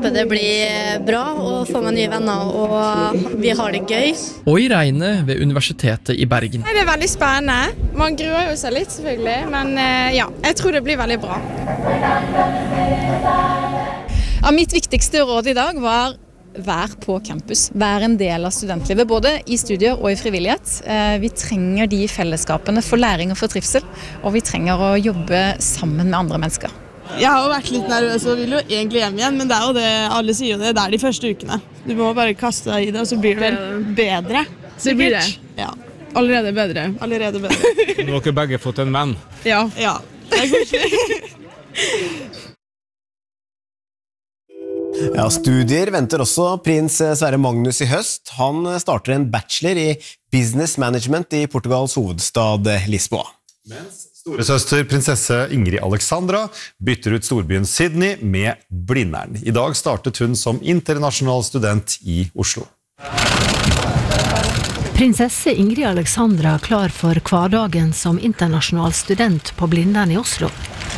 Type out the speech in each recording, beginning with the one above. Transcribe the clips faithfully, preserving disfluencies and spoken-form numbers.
håper det blir bra og får meg nye venner og vi har det gøy. Og i regnet ved Universitetet i Bergen. Det er veldig spennende. Man gruer jo seg litt selvfølgelig, men ja, jeg tror det blir veldig bra. Ja, mitt viktigste råd i dag var vær på campus, vær en del av studentlivet, både i studier og i frivillighet. Vi trenger de fellesskapene for læring og for trivsel, og vi trenger å jobbe sammen med andre mennesker. Jeg har jo vært litt nervøs og vil jo egentlig hjem igjen, men det er jo det, alle sier jo det, det er de første ukene. Du må bare kaste deg i det, og så blir det vel bedre. Så blir det. Ja. Allerede bedre. Allerede bedre. Nå har dere begge fått en venn. Ja. Ja, det er koselig. Ja, studier venter også prins Sverre Magnus i høst. Han starter en bachelor i business management i Portugals hovedstad Lisboa. Mens storesøster prinsesse Ingrid Alexandra bytter ut storbyen Sydney med Blindern. I dag startet hun som internasjonal student i Oslo. Prinsesse Ingrid Alexandra klar for hverdagen som internasjonal student på Blindern i Oslo.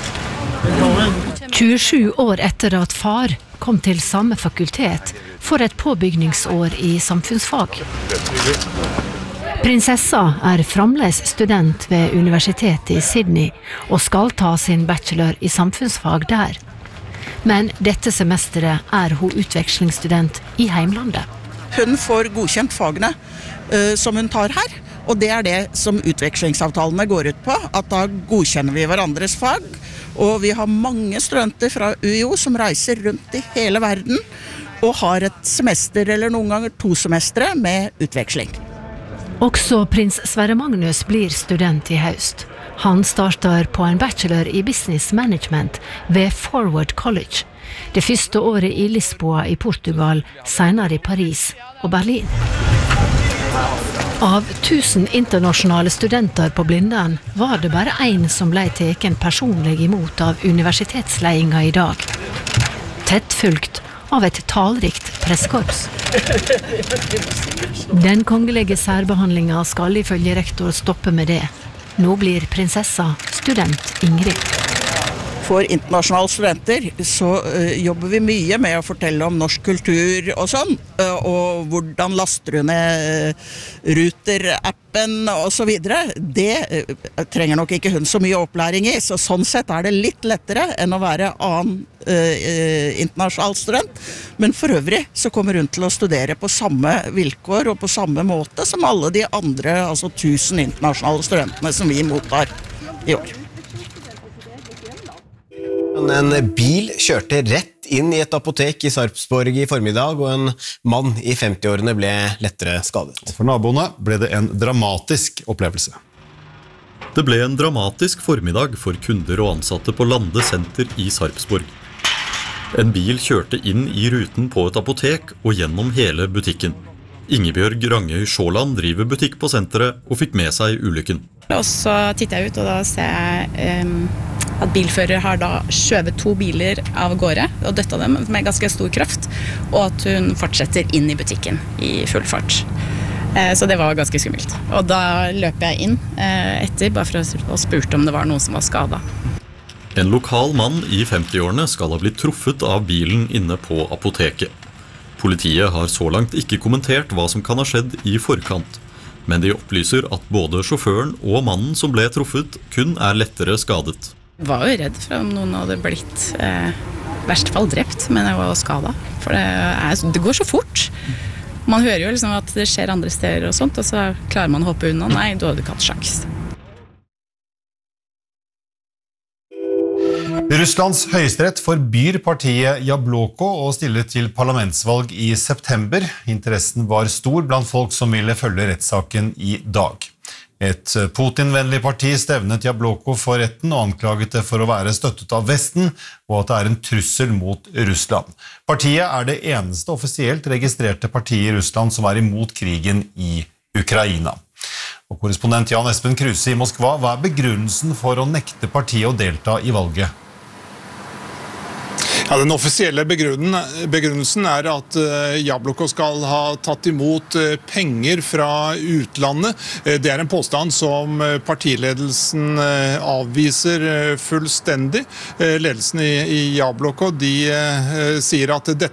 tjuesju år etter at far kom til samme fakultet for et påbygningsår i samfunnsfag. Prinsessa er fremdeles student ved Universitetet i Sydney og skal ta sin bachelor i samfunnsfag der. Men dette semesteret er hun utvekslingsstudent i heimlandet. Hun får godkjent fagene uh, som hun tar her, og det er det som utvekslingsavtalene går ut på, at da godkjenner vi hverandres fag, og vi har mange studenter fra U I O som reiser rundt i hele verden og har et semester eller noen ganger to semestre med utveksling. Også prins Sverre Magnus blir student i høst. Han starter på en bachelor i business management ved Forward College. Det første året i Lisboa i Portugal, senere i Paris og Berlin. Av tusen internasjonale studenter på Blindern var det bare en som ble teken personlig imot av universitetsledelsen i dag. Tett fulgt av et talrikt presskorps. Den kongelige særbehandlingen skal ifølge rektor stoppe med det. Nå blir prinsessa student Ingrid. For internasjonale studenter så uh, jobber vi mye med å fortelle om norsk kultur og sånn, uh, og hvordan laster du ned uh, Ruter-appen og så videre. Det uh, trenger nok ikke hun så mye opplæring i, så sånn sett er det litt lettere enn å være annen uh, uh, internasjonal student. Men for øvrig så kommer hun til å studere på samme vilkår og på samme måte som alle de andre, altså tusen internasjonale studentene som vi mottar i år. En bil kjørte rett inn i et apotek i Sarpsborg i formiddag, og en mann i femti-årene ble lettere skadet. For naboene ble det en dramatisk opplevelse. Det ble en dramatisk formiddag for kunder og ansatte på Lande Senter i Sarpsborg. En bil kjørte inn i ruten på et apotek og gjennom hele butikken. Ingebjørg Rangøy Sjåland driver butikk på senteret og fikk med seg ulykken. Og så titter jeg ut, og da ser jeg um, at bilfører har da skjøvet to biler av gårde og døtta dem med ganske stor kraft, og at hun fortsetter inn i butikken i full fart. Uh, så det var ganske skummelt. Og da løper jeg inn uh, etter, bare for å, å spurte om det var noen som var skadet. En lokal mann i femti-årene skal ha blitt truffet av bilen inne på apoteket. Politiet har så langt ikke kommentert hva som kan ha skjedd i forkant, men de opplyser at både sjåføren og mannen som ble truffet kun er lettere skadet. Jeg var jo redd for om noen hadde blitt eh, verste fall drept, men jeg var skadet. For det, er, det går så fort. Man hører jo liksom at det skjer andre steder og sånt, og så klarer man å hoppe unna. Nei, du hadde ikke hatt sjans. Russlands høyesterett forbyr partiet Jabloko å stille til parlamentsvalg i september. Interessen var stor blant folk som ville følge rettssaken i dag. Et Putin-vennlig parti stevnet Jabloko for retten og anklaget det for å være støttet av Vesten, og at det er en trussel mot Russland. Partiet er det eneste offisielt registrerte partiet i Russland som er imot krigen i Ukraina. Og korrespondent Jan Espen Kruse i Moskva, hva er begrunnelsen for å nekte partiet å delta i valget? Ja, den offisielle begrunnelsen er at Jabloko skal ha tatt imot penger fra utlandet. Det er en påstand som partiledelsen avviser fullstendig. Ledelsen i Jabloko, de sier at dette